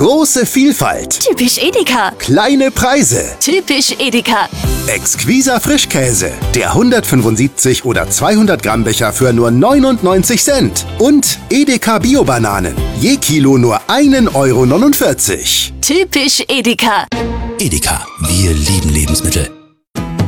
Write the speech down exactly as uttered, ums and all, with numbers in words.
Große Vielfalt. Typisch Edeka. Kleine Preise. Typisch Edeka. Exquiser Frischkäse. Der hundertfünfundsiebzig oder zweihundert Gramm Becher für nur neunundneunzig Cent. Und Edeka Bio-Bananen. Je Kilo nur ein Euro neunundvierzig. Typisch Edeka. Edeka, wir lieben Lebensmittel.